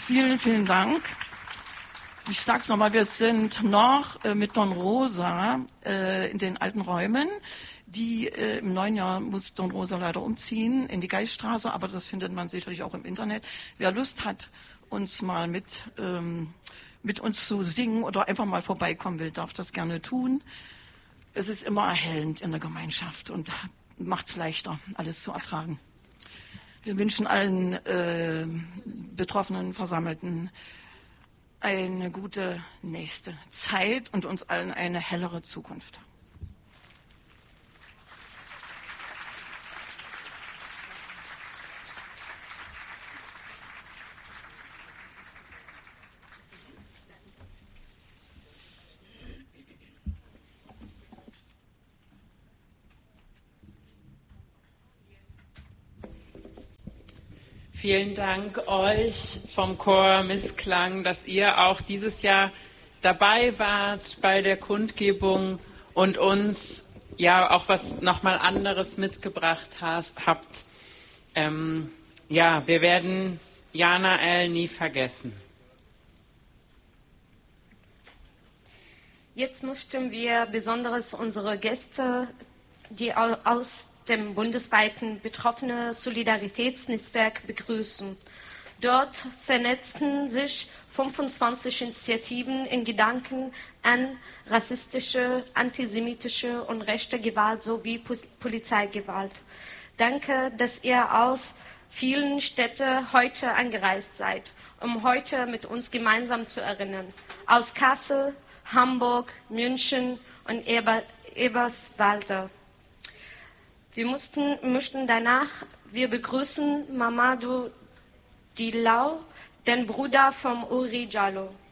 Vielen, vielen Dank. Ich sag's nochmal, wir sind noch mit Don Rosa in den alten Räumen. Im neuen Jahr muss Don Rosa leider umziehen in die Geiststraße, aber das findet man sicherlich auch im Internet. Wer Lust hat, uns mal mit uns zu singen oder einfach mal vorbeikommen will, darf das gerne tun. Es ist immer erhellend in der Gemeinschaft und macht's leichter, alles zu ertragen. Wir wünschen allen Betroffenen, Versammelten eine gute nächste Zeit und uns allen eine hellere Zukunft. Vielen Dank euch vom Chor Missklang, dass ihr auch dieses Jahr dabei wart bei der Kundgebung und uns ja auch was nochmal anderes mitgebracht habt. Wir werden Janael nie vergessen. Jetzt möchten wir besonders unsere Gäste, die aus dem bundesweiten Betroffene Solidaritätsnetzwerk begrüßen. Dort vernetzten sich 25 Initiativen in Gedanken an rassistische, antisemitische und rechte Gewalt sowie Polizeigewalt. Danke, dass ihr aus vielen Städten heute angereist seid, um heute mit uns gemeinsam zu erinnern. Aus Kassel, Hamburg, München und Eberswalde. Wir begrüßen Mamadou Dilaw, den Bruder von Uri Jallo.